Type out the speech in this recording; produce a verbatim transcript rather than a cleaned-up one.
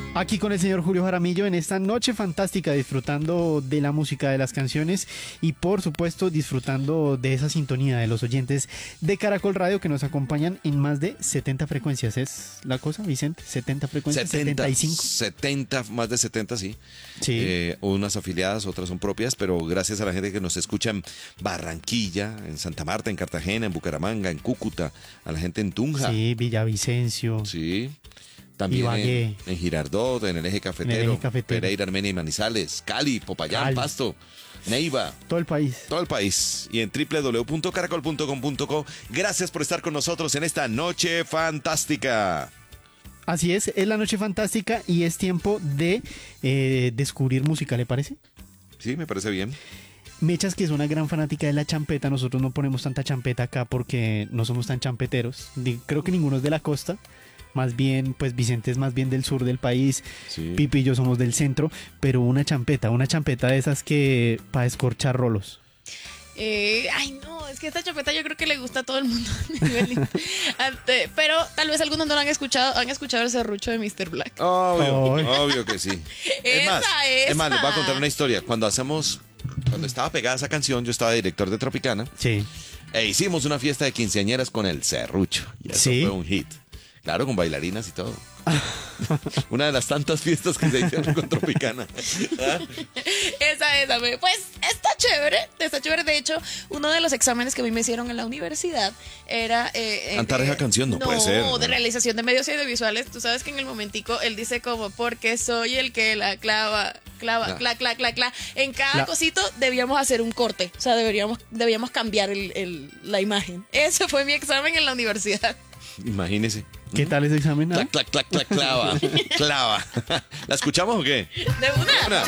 Aquí con el señor Julio Jaramillo en esta noche fantástica, disfrutando de la música, de las canciones y por supuesto disfrutando de esa sintonía de los oyentes de Caracol Radio que nos acompañan en más de setenta frecuencias. ¿Es la cosa, Vicente? setenta frecuencias, setenta, setenta y cinco. setenta, más de setenta, sí. Sí. Eh, unas afiliadas, otras son propias, pero gracias a la gente que nos escucha en Barranquilla, en Santa Marta, en Cartagena, en Bucaramanga, en Cúcuta, a la gente en Tunja. Sí, Villavicencio. Sí. También en, en Girardot, en el eje cafetero, el eje cafetero. Pereira, Armenia y Manizales, Cali, Popayán, Cali. Pasto, Neiva. Todo el país. Todo el país. Y en doble u doble u doble u punto caracol punto com punto co. Gracias por estar con nosotros en esta noche fantástica. Así es, es la noche fantástica y es tiempo de eh, descubrir música, ¿le parece? Sí, me parece bien. Mechas, que es una gran fanática de la champeta, nosotros no ponemos tanta champeta acá porque no somos tan champeteros. Creo que ninguno es de la costa. Más bien, pues Vicente es más bien del sur del país, Sí. Pipi y yo somos del centro, pero una champeta, una champeta de esas que para escorchar rolos. Eh, ay, no, es que esta champeta yo creo que le gusta a todo el mundo. Ante- Pero tal vez algunos no lo han escuchado, han escuchado el serrucho de míster Black. Obvio, Ay. obvio que sí. Es Esa, más, es más, les voy a esa. contar una historia. Cuando hacemos, cuando estaba pegada esa canción, yo estaba director de Tropicana Sí. e hicimos una fiesta de quinceañeras con el serrucho. Y eso Sí. fue un hit. Claro, con bailarinas y todo. Una de las tantas fiestas que se hicieron con Tropicana. ¿Ah? Esa, esa, me- pues está chévere, está chévere. De hecho, uno de los exámenes que a mí me hicieron en la universidad era... eh, eh, Cantar de- esa canción no puede ser, No, ¿no? de realización de medios audiovisuales. Tú sabes que en el momentico él dice como, porque soy el que la clava, clava, Cla- cla, cla, cla, cla. En cada Cla- cosito debíamos hacer un corte. O sea, deberíamos, debíamos cambiar el, el- la imagen. Ese fue mi examen en la universidad. Imagínese. ¿Qué tal ese examen? ah? Clac, clac, clac, clac, clava. Clava. ¿La escuchamos o qué? De una. Una.